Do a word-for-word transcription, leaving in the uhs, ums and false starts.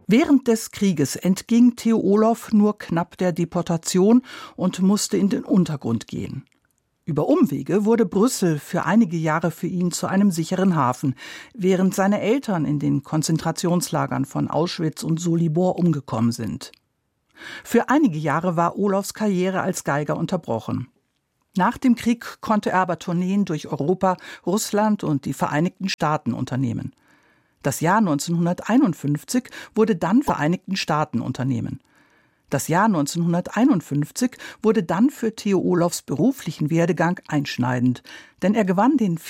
Während des Krieges entging Theo Olof nur knapp der Deportation und musste in den Untergrund gehen. Über Umwege wurde Brüssel für einige Jahre für ihn zu einem sicheren Hafen, während seine Eltern in den Konzentrationslagern von Auschwitz und Solibor umgekommen sind. Für einige Jahre war Olofs Karriere als Geiger unterbrochen. Nach dem Krieg konnte er aber Tourneen durch Europa, Russland und die Vereinigten Staaten unternehmen. Das Jahr neunzehnhunderteinundfünfzig wurde dann Vereinigten Staaten unternehmen. Das Jahr neunzehnhunderteinundfünfzig wurde dann für Theo Olofs beruflichen Werdegang einschneidend, denn er gewann den